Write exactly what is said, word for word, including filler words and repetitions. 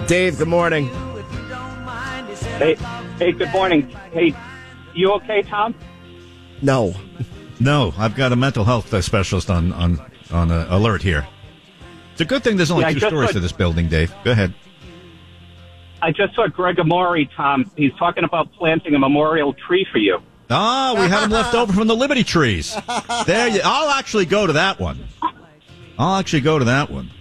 Dave, good morning. Hey, hey, good morning. Hey, you okay, Tom? No. No, I've got a mental health uh, specialist on on on uh, alert here. It's a good thing there's only Yeah, I two just stories saw- to this building, Dave. Go ahead. I just saw Greg Amore, Tom. He's talking about planting a memorial tree for you. Ah, we had them left over from the Liberty trees. There, you, I'll actually go to that one. I'll actually go to that one.